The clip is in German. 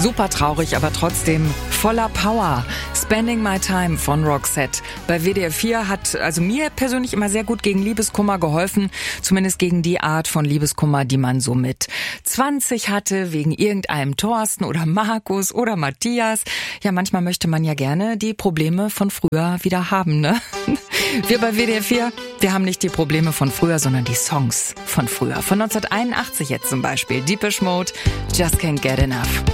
Super traurig, aber trotzdem voller Power. Spending My Time von Roxette. Bei WDR 4 hat also mir persönlich immer sehr gut gegen Liebeskummer geholfen. Zumindest gegen die Art von Liebeskummer, die man so mit 20 hatte, wegen irgendeinem Thorsten oder Markus oder Matthias. Ja, manchmal möchte man ja gerne die Probleme von früher wieder haben, ne? Wir bei WDR 4, wir haben nicht die Probleme von früher, sondern die Songs von früher. Von 1981 jetzt zum Beispiel. Depeche Mode, Just Can't Get Enough.